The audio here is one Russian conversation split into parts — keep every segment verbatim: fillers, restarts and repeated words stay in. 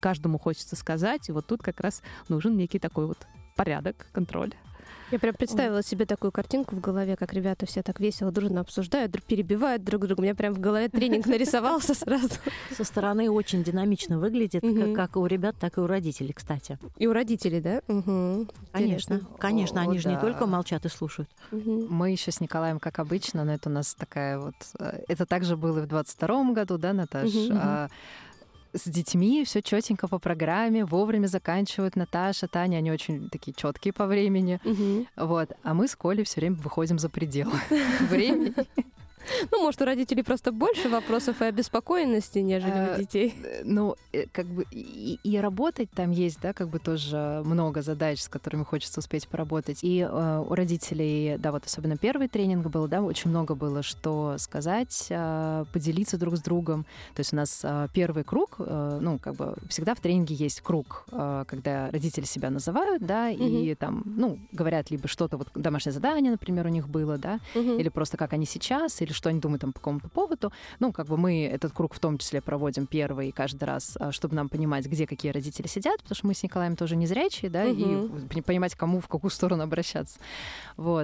каждому хочется сказать, и вот тут как раз нужен некий такой вот порядок, контроль. Я прям представила себе такую картинку в голове, как ребята все так весело, дружно обсуждают, друг- перебивают друг друга. У меня прям в голове тренинг нарисовался сразу. Со стороны очень динамично выглядит, Мгм. как, как у ребят, так и у родителей, кстати. И у родителей, да? Угу. Конечно, конечно, О, они же не да. только молчат и слушают. Мы еще с Николаем, как обычно, но это у нас такая вот... э, Это также было и в двадцать втором году, да, Наташ? Мгм. А, с детьми все четенько по программе, вовремя заканчивают Наташа, Таня, они очень такие четкие по времени. Вот. А мы с Колей все время выходим за пределы времени. Ну, может, у родителей просто больше вопросов и обеспокоенности, нежели А, у детей. Э, Ну, э, как бы и, и работать там есть, да, как бы тоже много задач, с которыми хочется успеть поработать. И э, у родителей, да, вот особенно первый тренинг был, да, очень много было что сказать, э, поделиться друг с другом. То есть у нас э, первый круг, э, ну, как бы всегда в тренинге есть круг, э, когда родители себя называют, да, и там, ну, говорят либо что-то, вот домашнее задание, например, у них было, да, Мгм. или просто как они сейчас, или что они думают там по какому-то поводу. Ну, как бы мы этот круг в том числе проводим первый каждый раз, а, чтобы нам понимать, где какие родители сидят, потому что мы с Николаем тоже незрячие, да, и Мгм. пони- понимать, кому в какую сторону обращаться. Вот.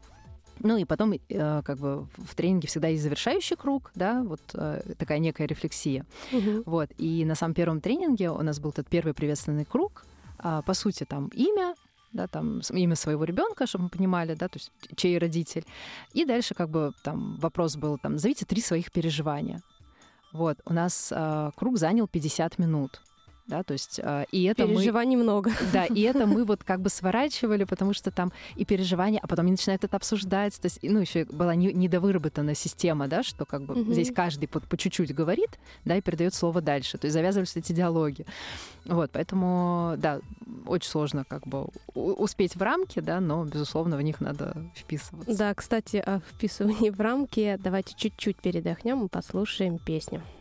Ну и потом, э, как бы в тренинге всегда есть завершающий круг, да, вот э, такая некая рефлексия. Мгм. Вот. И на самом первом тренинге у нас был этот первый приветственный круг. А, по сути, там имя, да, там с- имя своего ребенка, чтобы мы понимали, да, то есть чей родитель. И дальше как бы там вопрос был, там, назовите три своих переживания. Вот, у нас а, круг занял пятьдесят минут. Да, то есть, а, и это мы... Переживаний много. Да, и это мы вот как бы сворачивали, потому что там и переживания, а потом они начинают это обсуждать. То есть, ну, еще была не- недовыработана система, да, что как бы Мгм. здесь каждый по, по чуть-чуть говорит, да, и передает слово дальше. То есть завязывались эти диалоги. Вот, поэтому, да, очень сложно как бы у- успеть в рамки, да, но, безусловно, в них надо вписываться. Да, кстати, о вписывании в рамки. Давайте чуть-чуть передохнем и послушаем песню.